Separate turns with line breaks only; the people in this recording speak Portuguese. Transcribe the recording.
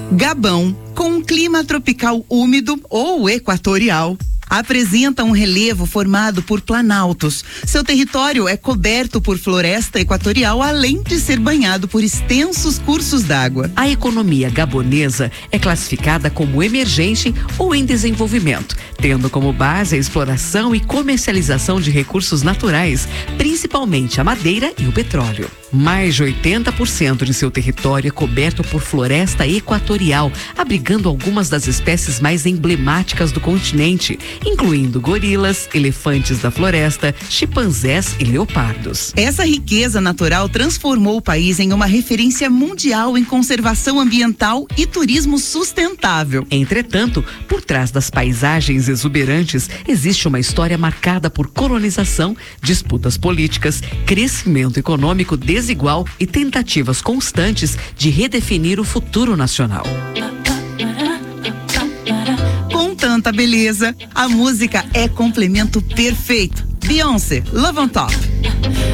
Gabão, com um clima tropical úmido ou equatorial, apresenta um relevo formado por planaltos. Seu território é coberto por floresta equatorial, além de ser banhado por extensos cursos d'água.
A economia gabonesa é classificada como emergente ou em desenvolvimento, tendo como base a exploração e comercialização de recursos naturais, principalmente a madeira e o petróleo. Mais de 80% de seu território é coberto por floresta equatorial, abrigando algumas das espécies mais emblemáticas do continente, incluindo gorilas, elefantes da floresta, chimpanzés e leopardos.
Essa riqueza natural transformou o país em uma referência mundial em conservação ambiental e turismo sustentável.
Entretanto, por trás das paisagens exuberantes, existe uma história marcada por colonização, disputas políticas, crescimento econômico desigual e tentativas constantes de redefinir o futuro nacional.
Com tanta beleza, a música é complemento perfeito. Beyoncé, Love on Top.